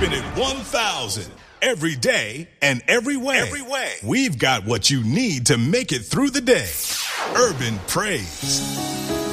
Keeping it 1,000 every day and every way. We've got what you need to make it through the day. Urban Praise.